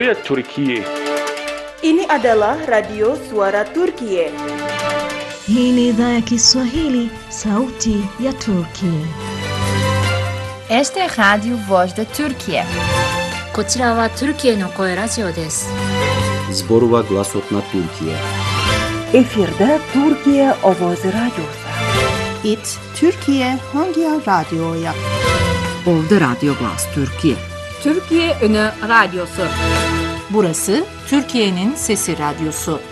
Turkiye. Ini adalah Radio Suara Turkiye. Hii ni idhaa ya Kiswahili, sauti ya Turkiye. Este é Rádio Voz da Turquia. こちらはトルキエの声ラジオです。 Zborova Glasot na Türkiye. Efirde Türkiye Ovozi Radyosu. It Türkiye Hangi Radyo'ya? Ovda Radyo Glas Türkiye. Türkiye Ünü Radyosu. Burası Türkiye'nin Sesi Radyosu.